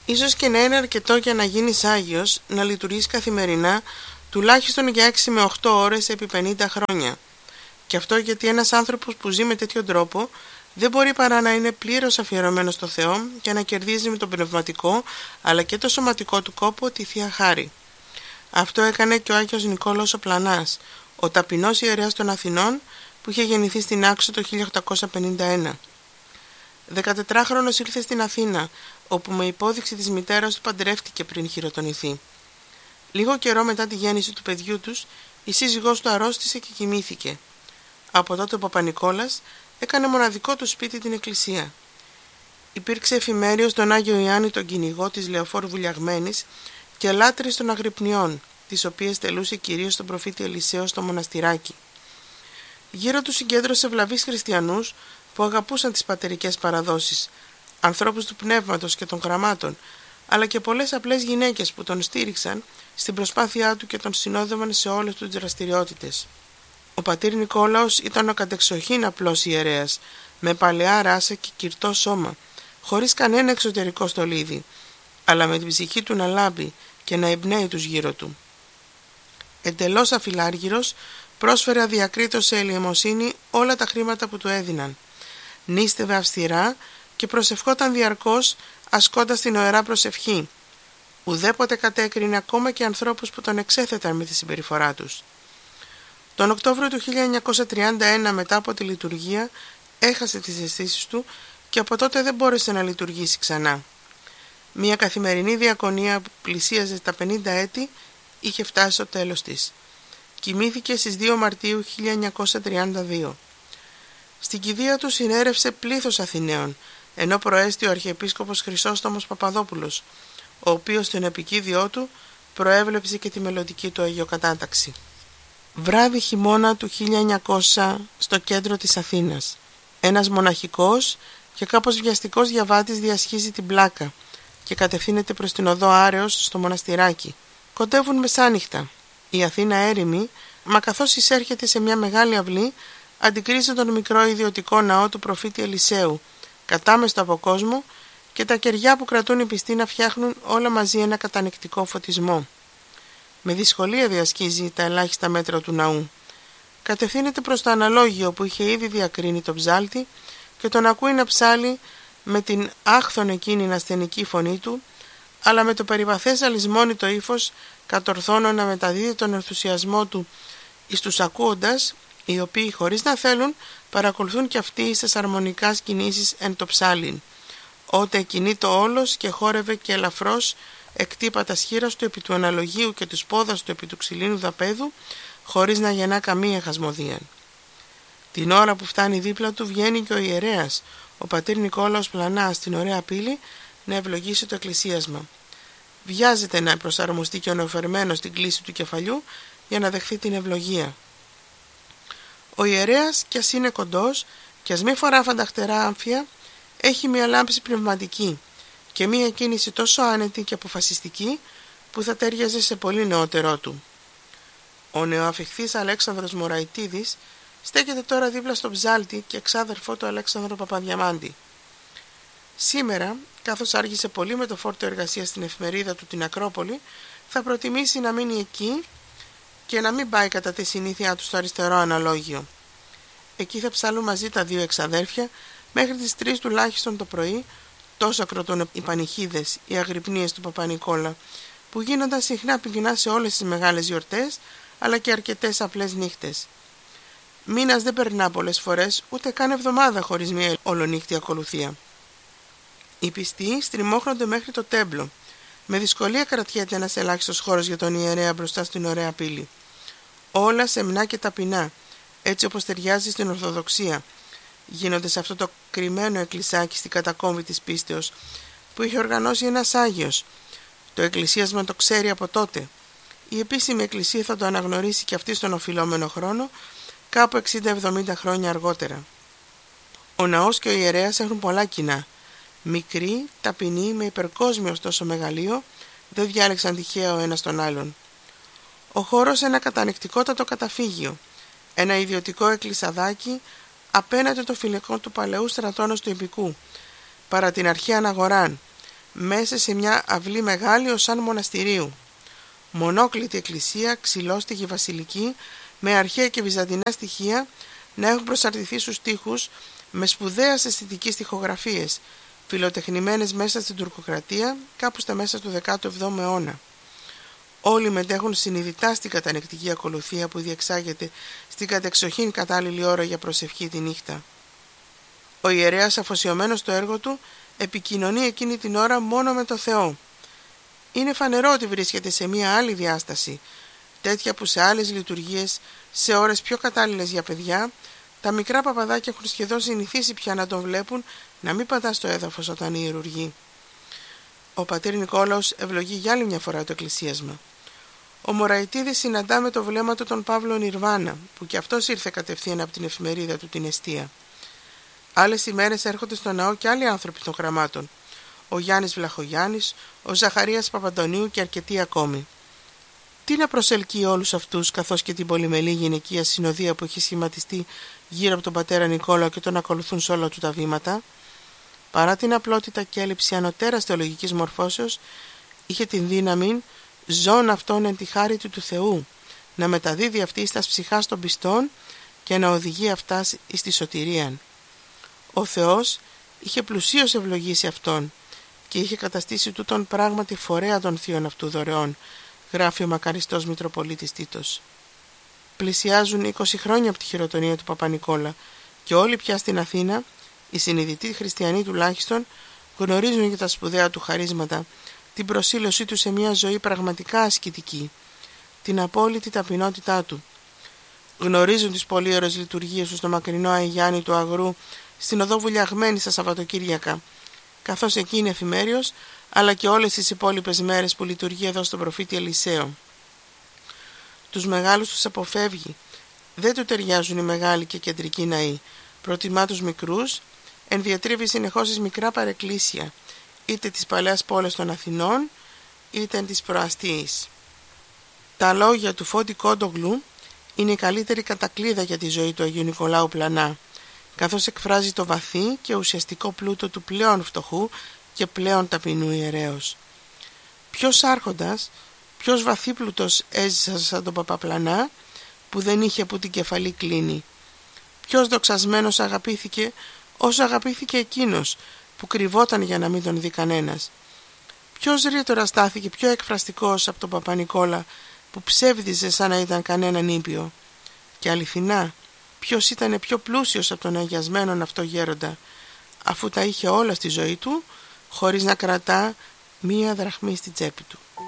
Ίσως και να είναι αρκετό για να γίνεις Άγιος να λειτουργείς καθημερινά τουλάχιστον για 6 με 8 ώρες επί 50 χρόνια. Και αυτό γιατί ένας άνθρωπος που ζει με τέτοιο τρόπο δεν μπορεί παρά να είναι πλήρως αφιερωμένος στο Θεό και να κερδίζει με τον πνευματικό αλλά και το σωματικό του κόπο τη Θεία Χάρη. Αυτό έκανε και ο Άγιος Νικόλαος ο Πλανάς, ο ταπεινός ιερέας των Αθηνών που είχε γεννηθεί στην Άξο το 1851. 14χρονος ήλθε στην Αθήνα, όπου με υπόδειξη της μητέρας του παντρεύτηκε πριν χειροτονηθεί. Λίγο καιρό μετά τη γέννηση του παιδιού τους, η σύζυγός του αρρώστησε και κοιμήθηκε. Από τότε ο Παπα-Νικόλας έκανε μοναδικό του σπίτι την εκκλησία. Υπήρξε εφημέριος τον Άγιο Ιάννη τον κυνηγό της Λεωφόρου Βουλιαγμένης και λάτρης των Αγρυπνιών, τις οποίες τελούσε κυρίως τον προφήτη Ελισαίο στο μοναστηράκι. Γύρω του συγκέντρωσε ευλαβείς χριστιανούς που αγαπούσαν τις πατερικές παραδόσεις, ανθρώπους του πνεύματος και των γραμμάτων, αλλά και πολλές απλές γυναίκες που τον στήριξαν στην προσπάθειά του και τον συνόδευαν σε όλες τις δραστηριότητες. Ο πατήρ Νικόλαος ήταν ο κατεξοχήν απλός ιερέας, με παλαιά ράσα και κυρτό σώμα, χωρίς κανένα εξωτερικό στολίδι, αλλά με την ψυχή του να λάμπει και να εμπνέει τους γύρω του. Εντελώς αφιλάργυρος, πρόσφερε αδιακρίτως σε ελεημοσύνη όλα τα χρήματα που του έδιναν. Νίστευε αυστηρά και προσευχόταν διαρκώς ασκώντας την ωερά προσευχή. Ουδέποτε κατέκρινε ακόμα και ανθρώπους που τον εξέθεταν με τη συμπεριφορά τους. Τον Οκτώβριο του 1931 μετά από τη λειτουργία έχασε τις αισθήσεις του και από τότε δεν μπόρεσε να λειτουργήσει ξανά. Μια καθημερινή διακονία που πλησίαζε τα 50 έτη είχε φτάσει στο τέλος της. Κοιμήθηκε στις 2 Μαρτίου 1932. Στην κηδεία του συνέρευσε πλήθος Αθηναίων, ενώ προέστη ο Αρχιεπίσκοπος Χρυσόστομος Παπαδόπουλος, ο οποίος στην επικήδιό του προέβλεψε και τη μελλοντική του αγιοκατάταξη. Βράδυ χειμώνα του 1900 στο κέντρο της Αθήνας. Ένας μοναχικός και κάπως βιαστικός διαβάτης διασχίζει την πλάκα και κατευθύνεται προς την οδό Άρεως στο μοναστηράκι. Κοντεύουν μεσάνυχτα. Η Αθήνα έρημη, μα καθώς εισέρχεται σε μια μεγάλη αυλή, αντικρίζει τον μικρό ιδιωτικό ναό του προφήτη Ελισαίου, κατάμεστο από κόσμο, και τα κεριά που κρατούν οι πιστοί να φτιάχνουν όλα μαζί ένα κατανεκτικό φωτισμό. Με δυσκολία διασχίζει τα ελάχιστα μέτρα του ναού. Κατευθύνεται προς το αναλόγιο που είχε ήδη διακρίνει τον ψάλτη και τον ακούει να ψάλει με την άχθον εκείνη ασθενική φωνή του, αλλά με το περιπαθές αλυσμόνητο ύφος κατορθώνω να μεταδίδει τον ενθουσιασμό του εις τους ακούοντας, οι οποίοι χωρίς να θέλουν παρακολουθούν και αυτοί εις αρμονικάς κινήσεις εν το ψάλιν. Ότε εκκινεί το όλος και χόρευε και ελαφρώς εκτύπα τα σχήρας του επί του αναλογίου και τους πόδας του επί του ξυλίνου δαπέδου, χωρίς να γεννά καμία χασμοδία. Την ώρα που φτάνει δίπλα του βγαίνει και ο ιερέας, ο πατήρ Νικόλαος Πλανάς, στην ωραία πύλη να ευλογήσει το εκκλησίασμα. Βιάζεται να προσαρμοστεί και ο νεοφερμένος στην κλίση του κεφαλιού για να δεχθεί την ευλογία. Ο ιερέας, κι ας είναι κοντός, κι ας μη φορά φανταχτερά άμφια, έχει μια λάμψη πνευματική και μια κίνηση τόσο άνετη και αποφασιστική που θα τέριαζε σε πολύ νεότερό του. Ο νεοαφιχθής Αλέξανδρος Μωραϊτίδης στέκεται τώρα δίπλα στον ψάλτη και εξάδερφό του Αλέξανδρο Παπαδιαμάντη. Σήμερα, καθώς άργησε πολύ με το φόρτο εργασίας στην εφημερίδα του την Ακρόπολη, θα προτιμήσει να μείνει εκεί και να μην πάει κατά τη συνήθεια του στο αριστερό αναλόγιο. Εκεί θα ψάλουν μαζί τα δύο εξαδέρφια μέχρι τις 3 τουλάχιστον το πρωί, τόσο κροτούν οι πανηχίδες, οι αγρυπνίες του Παπα-Νικόλα, που γίνονταν συχνά πυκνά σε όλες τις μεγάλες γιορτές, αλλά και αρκετές απλές νύχτες. Μήνας δεν περνά πολλές φορές, ούτε καν εβδομάδα χωρίς μια ολονύχτη ακολουθία. Οι πιστοί στριμώχνονται μέχρι το τέμπλο. Με δυσκολία κρατιέται ένας ελάχιστος χώρος για τον ιερέα μπροστά στην ωραία πύλη. Όλα σεμνά και ταπεινά, έτσι όπως ταιριάζει στην Ορθοδοξία, γίνονται σε αυτό το κρυμμένο εκκλησάκι στην κατακόμβη της πίστεως, που είχε οργανώσει ένας Άγιος. Το εκκλησίασμα το ξέρει από τότε. Η επίσημη εκκλησία θα το αναγνωρίσει και αυτή στον οφειλόμενο χρόνο, κάπου 60-70 χρόνια αργότερα. Ο ναός και ο ιερέας έχουν πολλά κοινά. Μικροί, ταπεινοί, με υπερκόσμιο ωστόσο μεγαλείο, δεν διάλεξαν τυχαία ο ένας τον άλλον. Ο χώρος ένα κατανεκτικότατο καταφύγιο, ένα ιδιωτικό εκκλησαδάκι απέναντι το φυλακό του παλαιού στρατώνος του Ιππικού, παρά την αρχαία Αναγοράν, μέσα σε μια αυλή μεγάλη ως σαν μοναστηρίου. Μονόκλητη εκκλησία, ξυλόστιχη βασιλική, με αρχαία και βυζαντινά στοιχεία να έχουν προσαρτηθεί στους τοίχους με σπουδαίες αισθητικές στιχογραφίες, φιλοτεχνημένες μέσα στην τουρκοκρατία κάπου στα μέσα του 17ου αιώνα. Όλοι μετέχουν συνειδητά στην κατανεκτική ακολουθία που διεξάγεται στην κατεξοχήν κατάλληλη ώρα για προσευχή τη νύχτα. Ο ιερέας, αφοσιωμένος στο έργο του, επικοινωνεί εκείνη την ώρα μόνο με το Θεό. Είναι φανερό ότι βρίσκεται σε μια άλλη διάσταση, τέτοια που σε άλλες λειτουργίες, σε ώρες πιο κατάλληλες για παιδιά, τα μικρά παπαδάκια έχουν σχεδόν συνηθίσει πια να τον βλέπουν να μην πατά στο έδαφος όταν ιερουργεί. Ο πατήρ Νικόλαος ευλογεί για άλλη μια φορά το εκκλησίασμα. Ο Μωραϊτίδης συναντά με το βλέμμα του τον Παύλο Νιρβάνα, που κι αυτός ήρθε κατευθείαν από την εφημερίδα του την Εστία. Άλλες ημέρες έρχονται στο ναό και άλλοι άνθρωποι των γραμμάτων. Ο Γιάννης Βλαχογιάννης, ο Ζαχαρίας Παπαντονίου και αρκετοί ακόμη. Τι να προσελκύει όλους αυτούς, καθώς και την πολυμελή γυναικεία συνοδεία που έχει σχηματιστεί γύρω από τον πατέρα Νικόλαο και τον ακολουθούν σε όλα του τα βήματα? Παρά την απλότητα και έλλειψη ανωτέρας θεολογικής μορφώσεως, είχε την δύναμη, ζών αυτόν εν τη χάρη του Θεού, να μεταδίδει αυτή στα ψυχάς των πιστών και να οδηγεί αυτά εις τη σωτηρίαν. Ο Θεός είχε πλουσίως ευλογήσει αυτόν και είχε καταστήσει τούτον πράγματι φορέα των θείων αυτού δωρεών, γράφει ο μακαριστός Μητροπολίτης Τίτος. Πλησιάζουν 20 χρόνια από τη χειροτονία του Παπα-Νικόλα και όλοι πια στην Αθήνα, οι συνειδητοί χριστιανοί τουλάχιστον, γνωρίζουν για τα σπουδαία του χαρίσματα, την προσήλωσή του σε μια ζωή πραγματικά ασκητική, την απόλυτη ταπεινότητά του. Γνωρίζουν τις πολύωρες λειτουργίες του στο μακρινό Αϊγιάννη του Αγρού, στην οδό Βουλιαγμένη στα Σαββατοκύριακα, καθώς εκεί είναι εφημέριος, αλλά και όλες τις υπόλοιπες μέρες που λειτουργεί εδώ στον προφήτη Ελισαίο. Τους μεγάλους τους αποφεύγει, δεν του ταιριάζουν οι μεγάλοι και κεντρικοί ναοί, προτιμά τους μικρούς, ενδιατρίβει συνεχώς τις μικρά παρεκκλήσια, είτε της παλαιάς πόλης των Αθηνών, είτε της προαστίης. Τα λόγια του Φώτη Κόντογλου είναι η καλύτερη κατακλείδα για τη ζωή του Αγίου Νικολάου Πλανά, καθώς εκφράζει το βαθύ και ουσιαστικό πλούτο του πλέον φτωχού και πλέον ταπεινού ιερέως. Ποιος άρχοντας, ποιος βαθύπλουτος έζησε σαν τον Παπαπλανά, που δεν είχε που την κεφαλή κλείνει? Ποιος δοξασμένος αγαπήθηκε όσο αγαπήθηκε εκείνος, που κρυβόταν για να μην τον δει κανένας? Ποιος ρήτορα στάθηκε πιο εκφραστικός από τον Παπα-Νικόλα, που ψεύδιζε σαν να ήταν κανέναν ήπιο? Και αληθινά, ποιος ήταν πιο πλούσιος από τον αγιασμένον αυτό γέροντα, αφού τα είχε όλα στη ζωή του, χωρίς να κρατά μία δραχμή στη τσέπη του?